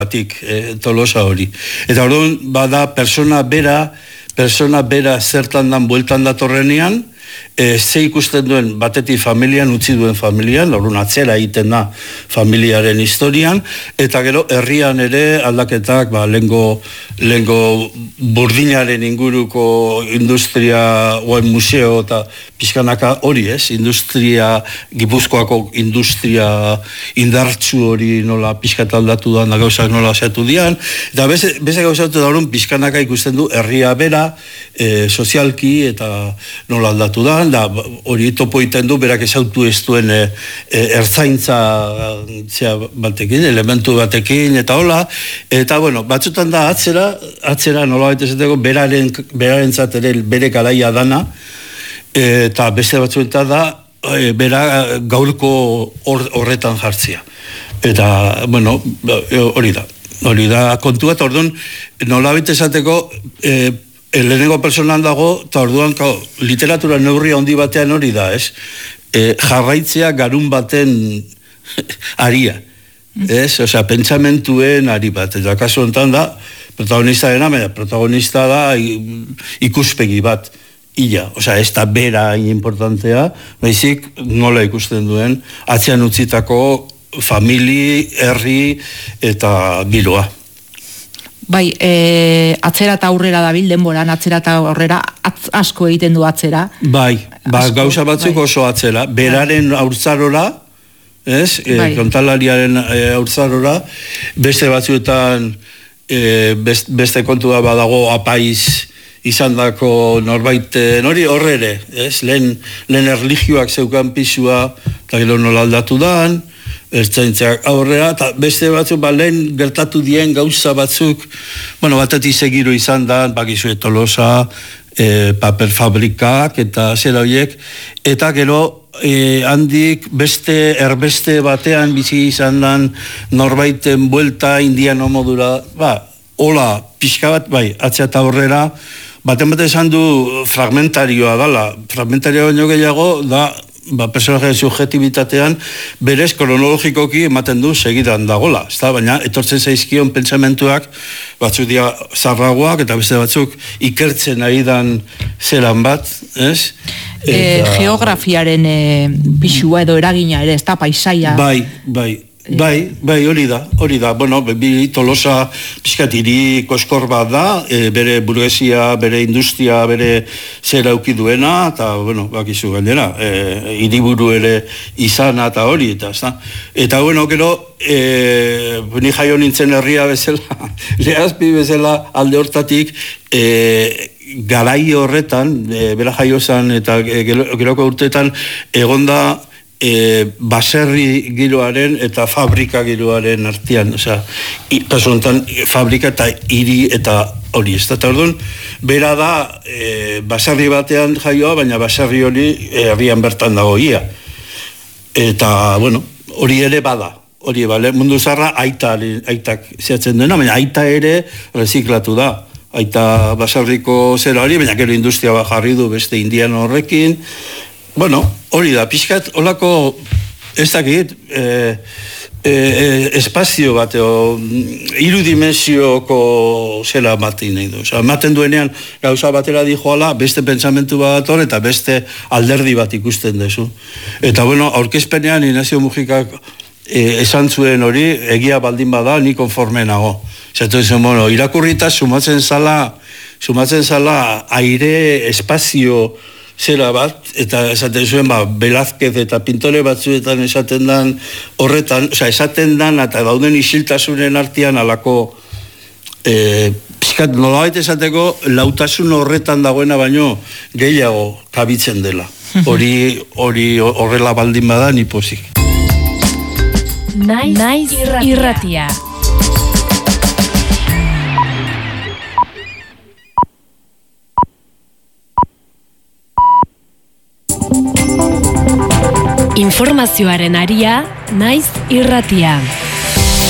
Tolosa hori. Eta orduan, bada persona bera zertan dan bueltan datorrenean, ze ikusten duen batetik familian, utzi duen familian, orduan atzera egiten da familiaren historian, eta gero herrian ere aldaketak, lehengo burdinaren inguruko industria, oen museo eta pixkanaka hori industria, Gipuzkoako industria indartsu hori nola pixkat aldatu da, gauzak nola zatu dian, eta beste gauzatu da horren pixkanaka ikusten du herria bera, sozialki eta nola aldatu da, hori topo iten du, berak esautu ez duen ertzaintza batekin, elementu batekin, eta hola, eta bueno, batzutan da atzera nola baita esateko, beraren zatere bere garaia dana, eta beste batzuetan da, bera gaurko horretan jartzia. Eta, bueno, hori da kontua, eta orduan, nola baita esateko, lehenengo personan dago, eta orduan, literatura neurria handi batean hori da, jarraitzea garun baten aria, osea, pentsamentuen ari bat, eta kasu honetan da, protagonista da ikuspegi bat, osea, ez da bera importantea, baizik nola ikusten duen, atzean utzitako famili, herri eta giroa. Bai, atzera eta aurrera dabil, denboran atzera eta aurrera asko egiten du atzera. Bai, gauza batzuk oso atzera. Beraren aurzarora, kontalariaren aurzarora, beste batzuetan beste kontua badago apaiz izan dako norbaiten hori horrere, lehen erligioak zeukan pisua, eta gero nola aldatu dan, ertzaintzak aurrera, eta beste batzuk, lehen gertatu dien gauza batzuk, batetik segiro izan da, bakizu Tolosa, paper fabrikak, eta zera horiek, eta gero, handik erbeste batean bizi izan dan, norbaiten buelta indiano modura, hola, pixka bat, atzea eta aurrera, baten esan du fragmentarioa dala, fragmentarioa baino gehiago, da, personaje subjetibitatean berez kronologikoki ematen du segidan dagola, baina etortzen zaizkion pentsamentuak batzuk dira zarragoak eta beste batzuk ikertzen ari dan zelan bat, geografiaren pisua edo eragina ere, ez da paisaia. Bai, hori da, Tolosa pixkat hiri koskor bat da, bere burgesia, bere industria, bere zer auki duena, eta, bakizu gainera, hiriburu ere izana eta hori, eta, gero, ni jaio nintzen herria bezala, Lehazpi bezala alde hortatik, garai horretan, bera jaio zan, eta geroko urteetan, egonda, baserri giroaren eta fabrika giroaren artean, kasu honetan fabrika eta hiri eta hori, eta orduan, bera da baserri batean jaioa, baina baserri hori herrian bertan dago ia. Eta, hori ere bada, mundu zarra aitak zehatzen dena, baina aita ere reziklatu da. Aita baserriko zera hori, baina gero industria bat jarri du beste indiano horrekin, hori da, pixkat, holako, ez dakit, espazio bat, irudimensioko zela maten nahi du. Maten duenean, gauza batera dijoala, beste pentsamentu bat eta beste alderdi bat ikusten dezu. Eta, aurkezpenean, Ignacio Mujikak esan zuen hori, egia baldin bada, ni konforme nago. Zatu zen, irakurrita sumatzen zala aire, espazio, zera bat, eta esaten zuen, Velázquez eta pintore batzuetan esaten dan horretan, esaten dan, eta dauden isiltasunen artean alako, pixkat nolabait esateko, lautasun horretan dagoena baino gehiago kabitzen dela. Hori horrela baldin bada, ni pozik. Naiz irratia. Informazioaren aria, Naiz irratia.